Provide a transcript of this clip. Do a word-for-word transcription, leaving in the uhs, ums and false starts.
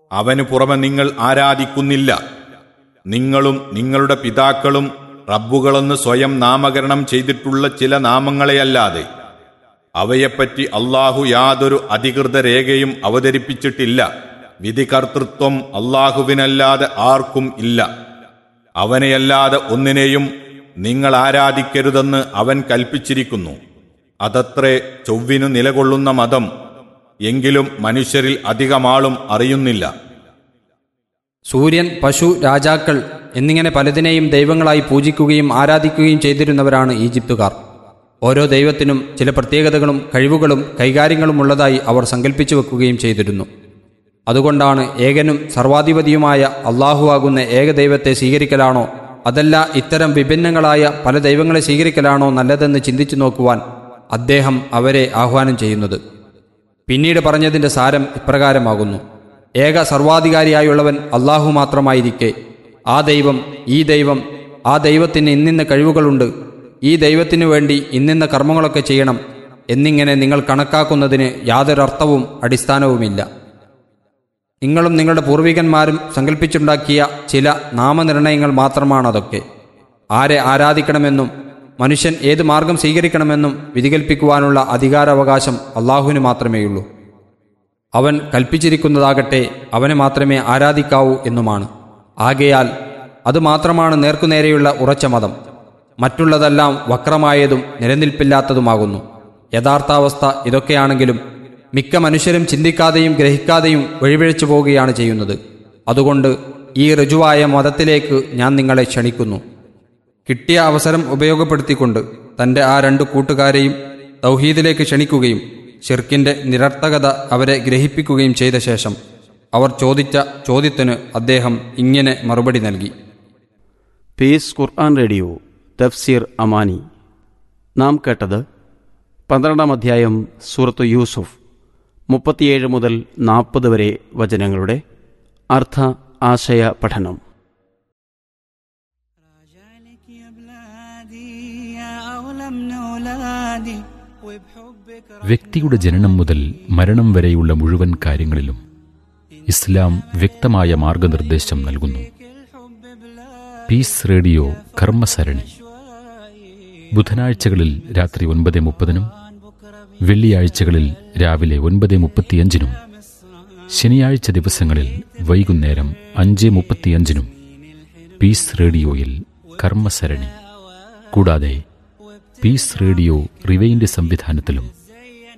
അവനു പുറമെ നിങ്ങൾ ആരാധിക്കുന്നില്ല. നിങ്ങളും നിങ്ങളുടെ പിതാക്കളും റബ്ബുകളെന്ന് സ്വയം നാമകരണം ചെയ്തിട്ടുള്ള ചില നാമങ്ങളെയല്ലാതെ അവയെപ്പറ്റി അള്ളാഹു യാതൊരു അധികൃത രേഖയും അവതരിപ്പിച്ചിട്ടില്ല. വിധികർത്തൃത്വം അള്ളാഹുവിനല്ലാതെ ആർക്കും ഇല്ല. അവനെയല്ലാതെ ഒന്നിനെയും നിങ്ങൾ ആരാധിക്കരുതെന്ന് അവൻ കൽപ്പിച്ചിരിക്കുന്നു. അതത്രേ ചൊവ്വിനു നിലകൊള്ളുന്ന മതം. എങ്കിലും മനുഷ്യരിൽ അധികമാളും അറിയുന്നില്ല. സൂര്യൻ, പശു, രാജാക്കൾ എന്നിങ്ങനെ പലതിനെയും ദൈവങ്ങളായി പൂജിക്കുകയും ആരാധിക്കുകയും ചെയ്തിരുന്നവരാണ് ഈജിപ്തുകാർ. ഓരോ ദൈവത്തിനും ചില പ്രത്യേകതകളും കഴിവുകളും കൈകാര്യങ്ങളും ഉള്ളതായി അവർ സങ്കല്പിച്ചു വെക്കുകയും ചെയ്തിരുന്നു. അതുകൊണ്ടാണ് ഏകനും സർവാധിപതിയുമായ അള്ളാഹുവാകുന്ന ഏകദൈവത്തെ സ്വീകരിക്കലാണോ അതല്ല ഇത്തരം വിഭിന്നങ്ങളായ പല ദൈവങ്ങളെ സ്വീകരിക്കലാണോ നല്ലതെന്ന് ചിന്തിച്ചു നോക്കുവാൻ അദ്ദേഹം അവരെ ആഹ്വാനം ചെയ്യുന്നത്. പിന്നീട് പറഞ്ഞതിൻ്റെ സാരം ഇപ്രകാരമാകുന്നു: ഏക സർവാധികാരിയായുള്ളവൻ അള്ളാഹു മാത്രമായിരിക്കെ ആ ദൈവം, ഈ ദൈവം, ആ ദൈവത്തിന് ഇന്നിന്ന കഴിവുകളുണ്ട്, ഈ ദൈവത്തിനു വേണ്ടി ഇന്നിന്ന കർമ്മങ്ങളൊക്കെ ചെയ്യണം എന്നിങ്ങനെ നിങ്ങൾ കണക്കാക്കുന്നതിന് യാതൊരർത്ഥവും അടിസ്ഥാനവുമില്ല. നിങ്ങളും നിങ്ങളുടെ പൂർവികന്മാരും സങ്കല്പിച്ചുണ്ടാക്കിയ ചില നാമനിർണയങ്ങൾ മാത്രമാണതൊക്കെ. ആരെ ആരാധിക്കണമെന്നും മനുഷ്യൻ ഏത് മാർഗം സ്വീകരിക്കണമെന്നും വിധികൽപ്പിക്കുവാനുള്ള അധികാരാവകാശം അള്ളാഹുവിന് മാത്രമേയുള്ളൂ. അവൻ കൽപ്പിച്ചിരിക്കുന്നതാകട്ടെ അവനെ മാത്രമേ ആരാധിക്കാവൂ എന്നുമാണ്. ആകയാൽ അതുമാത്രമാണ് നേർക്കുനേരെയുള്ള ഉറച്ച മതം. മറ്റുള്ളതെല്ലാം വക്രമായതും നിലനിൽപ്പില്ലാത്തതുമാകുന്നു. യഥാർത്ഥാവസ്ഥ ഇതൊക്കെയാണെങ്കിലും മിക്ക മനുഷ്യരും ചിന്തിക്കാതെയും ഗ്രഹിക്കാതെയും വഴിപിഴച്ചു പോവുകയാണ് ചെയ്യുന്നത്. അതുകൊണ്ട് ഈ ഋജുവായ മതത്തിലേക്ക് ഞാൻ നിങ്ങളെ ക്ഷണിക്കുന്നു. കിട്ടിയ അവസരം ഉപയോഗപ്പെടുത്തിക്കൊണ്ട് തൻ്റെ ആ രണ്ട് കൂട്ടുകാരെയും തൗഹീദിലേക്ക് ക്ഷണിക്കുകയും ശിർക്കിൻ്റെ നിരർത്ഥകത അവരെ ഗ്രഹിപ്പിക്കുകയും ചെയ്ത ശേഷം അവർ ചോദിച്ച ചോദ്യത്തിന് അദ്ദേഹം ഇങ്ങനെ മറുപടി നൽകി. പീസ് ഖുർആൻ റേഡിയോ തഫ്സീർ അമാനി. നാം കേട്ടത് പന്ത്രണ്ടാം അധ്യായം സൂറത്ത് യൂസുഫ്, മുപ്പത്തിയേഴ് മുതൽ നാൽപ്പത് വരെ വചനങ്ങളുടെ അർത്ഥ ആശയ പഠനം. വ്യക്തിയുടെ ജനനം മുതൽ മരണം വരെയുള്ള മുഴുവൻ കാര്യങ്ങളിലും ഇസ്ലാം വ്യക്തമായ മാർഗനിർദ്ദേശം നൽകുന്നു. പീസ് റേഡിയോ കർമ്മസരണി ബുധനാഴ്ചകളിൽ രാത്രി ഒൻപത് മുപ്പതിനും വെള്ളിയാഴ്ചകളിൽ രാവിലെ ഒൻപത് മുപ്പത്തിയഞ്ചിനും ശനിയാഴ്ച ദിവസങ്ങളിൽ വൈകുന്നേരം അഞ്ച് മുപ്പത്തിയഞ്ചിനും പീസ് റേഡിയോയിൽ കർമ്മസരണി. കൂടാതെ പീസ് റേഡിയോ റിവൈൻഡ് സംവിധാനത്തിലും